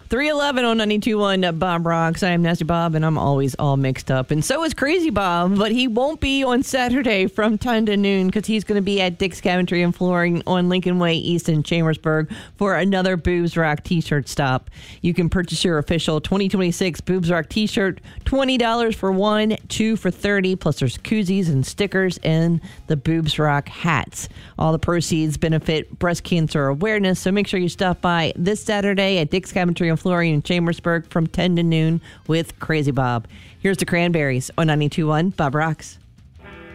3:11 on 92.1 Bob Rocks. I am Nasty Bob, and I'm always all mixed up. And so is Crazy Bob, but he won't be on Saturday from 10 to noon because he's going to be at Dick's Cabinetry and Flooring on Lincoln Way East in Chambersburg for another Boobs Rock t-shirt stop. You can purchase your official 2026 Boobs Rock t-shirt, $20 for one, 2 for $30, plus there's koozies and stickers and the Boobs Rock hats. All the proceeds benefit breast cancer awareness, so make sure you stop by this Saturday at Dick's Cabinetry and Flooring in Chambersburg from 10 to noon with Crazy Bob. Here's the Cranberries on 92.1 Bob Rocks.